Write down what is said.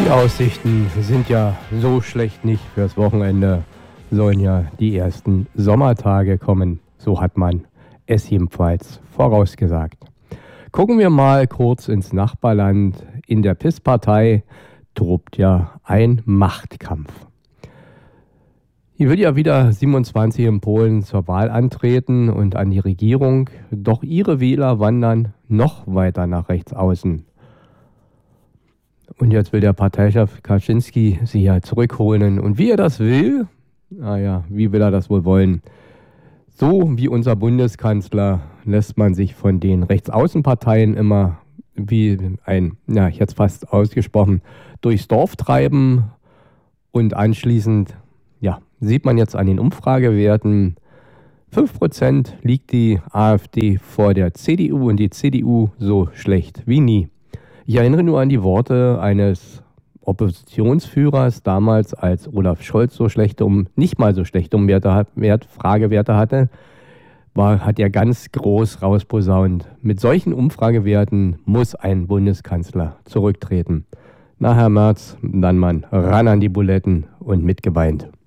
Die Aussichten sind ja so schlecht nicht. Fürs Wochenende sollen ja die ersten Sommertage kommen. So hat man es jedenfalls vorausgesagt. Gucken wir mal kurz ins Nachbarland. In der PiS-Partei tobt ja ein Machtkampf. Hier wird ja wieder 27 in Polen zur Wahl antreten und an die Regierung. Doch ihre Wähler wandern noch weiter nach rechts außen. Und jetzt will der Parteichef Kaczynski sie ja zurückholen. Und wie er das will, wie will er das wohl wollen? So wie unser Bundeskanzler lässt man sich von den Rechtsaußenparteien immer wie jetzt fast ausgesprochen, durchs Dorf treiben. Und anschließend, sieht man jetzt an den Umfragewerten, 5% liegt die AfD vor der CDU und die CDU so schlecht wie nie. Ich erinnere nur an die Worte eines Oppositionsführers damals, als Olaf Scholz nicht mal so schlechte Fragewerte hatte, hat er ganz groß rausposaunt. Mit solchen Umfragewerten muss ein Bundeskanzler zurücktreten. Na, Herr Merz, dann ran an die Buletten und mitgeweint.